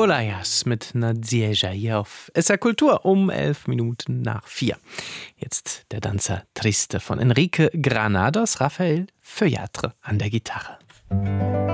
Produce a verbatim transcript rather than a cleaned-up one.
Olajas mit Nadjeja hier auf S R Kultur um elf Minuten nach vier. Jetzt der Danza Triste von Enrique Granados, Rafael Feuillatre an der Gitarre.